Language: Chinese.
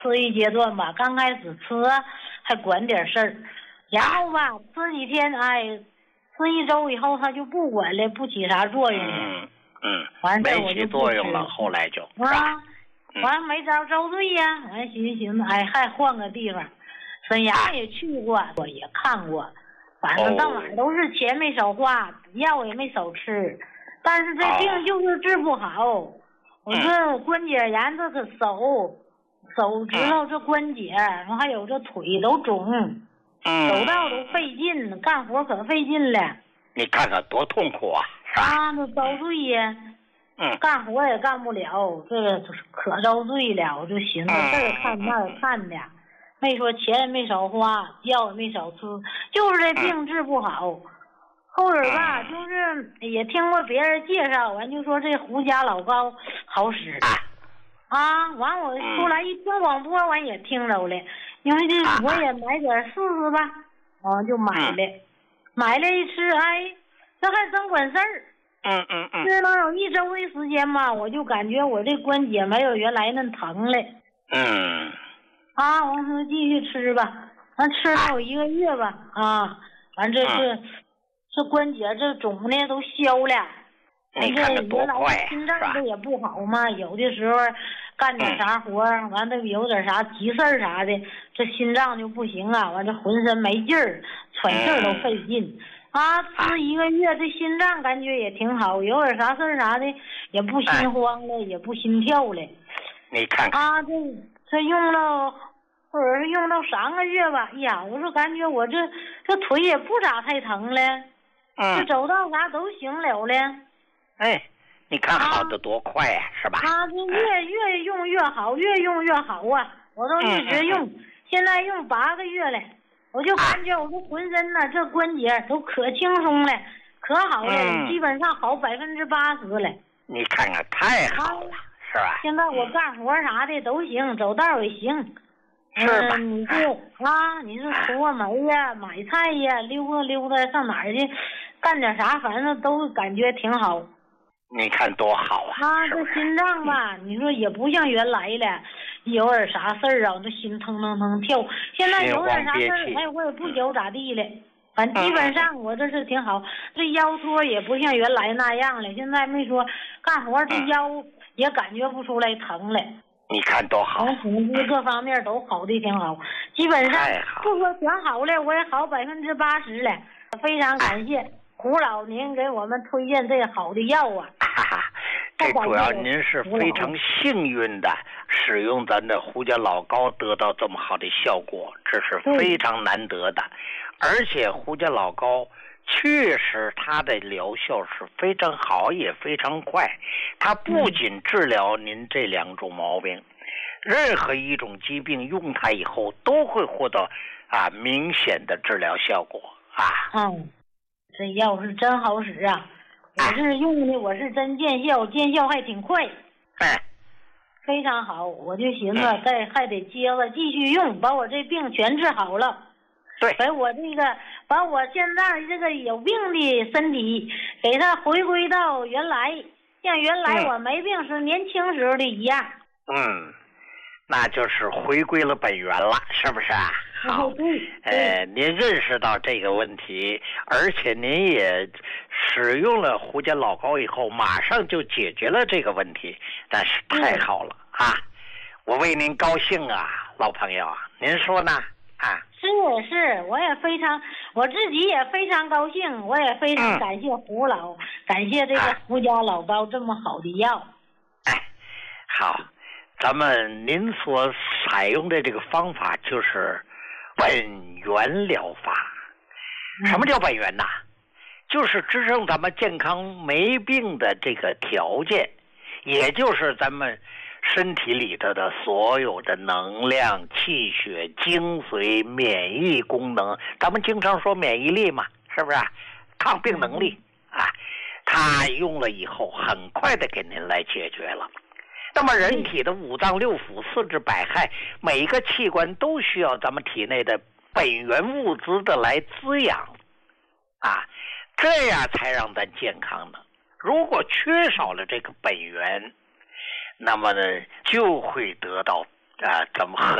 吃一阶段吧，刚开始吃还管点事儿，然后吧吃几天，吃一周以后他就不管了，不起啥作用了。 完事没起作用了，后来就完没招遭罪呀，完寻思，还换个地方，沈阳也去过，我也看过，反正到哪都是钱没少花，药也没少吃，但是这病就是治不好。我这关节炎，这个手指头这关节，然后还有这腿都肿，走道都费劲，干活可费劲了。 你看看多痛苦啊！ 这遭罪呀。干活也干不了，这个可遭罪了。我就寻思这儿看那儿看的，没说钱也没少花，药也没少吃，就是这病治不好。后边吧，就是也听过别人介绍，完就说这胡家老高好使。完我出来一听广播，完也听着了，因为这我也买点试试吧，就买了，买了一吃，这还真管事儿。这能有1周的时间吧，我就感觉我这关节没有原来那疼了。我说继续吃吧，吃了有1个月吧，完这关节这肿的都消了。 你看这多快呀！ 心脏这也不好嘛，有的时候干点啥活，完了有点啥急事儿啥的，这心脏就不行啊，完这浑身没劲儿，喘气儿都费劲。吃1个月，这心脏感觉也挺好，有点啥事儿啥的也不心慌了，也不心跳了。 你看看这用了，或者是用到3个月吧，我说感觉我这腿也不咋太疼了，这走道啥都行了了。 你看好的多快呀，是吧？ 这越用越好，越用越好啊！我都一直用，现在用8个月了。我就感觉我这浑身呢，这关节都可轻松了，可好了，基本上好80%了。 你看看，太好了，是吧？ 现在我干活啥的都行，走道也行。 是吧？ 你是出个门呀，买菜呀，溜达上哪儿去，干点啥，反正都感觉挺好。 你看多好啊！ 这心脏吧，你说也不像原来了，有点啥事儿这心腾腾腾跳。现在有点啥事儿，我也不觉咋地了。反正基本上我这是挺好，这腰托也不像原来那样了。现在没说干活这腰也感觉不出来疼了。 你看多好！ 从各方面都好的挺好，基本上不说全好了，我也好80%了。非常感谢胡老您给我们推荐这个好的药啊！ 这主要您是非常幸运的使用咱的胡家老高得到这么好的效果，这是非常难得的。而且胡家老高确实它的疗效是非常好，也非常快。它不仅治疗您这2种毛病，任何一种疾病用它以后都会获得明显的治疗效果这药是真好使啊！我是用的，我是真见效，见效还挺快。非常好，我就寻思还得接着继续用，把我这病全治好了。 对， 把我现在这个有病的身体给它回归到原来，像原来我没病时年轻时候的一样。 那就是回归了本源了，是不是啊？好，您认识到这个问题，而且您也使用了胡家老高以后，马上就解决了这个问题，但是太好了我为您高兴啊，老朋友，您说呢？ 是，我自己也非常高兴，我也非常感谢胡老，感谢这个胡家老高这么好的药。 好，您所采用的这个方法就是本源疗法。什么叫本源呢？就是支撑咱们健康没病的这个条件，也就是咱们身体里头的所有的能量、气血、精髓、免疫功能，咱们经常说免疫力嘛，是不是抗病能力它用了以后很快的给您来解决了。那么人体的5脏6腑、4肢百骸，每一个器官都需要咱们体内的本源物质的来滋养这样才让咱健康的。如果缺少了这个本源，那么呢就会得到怎么喝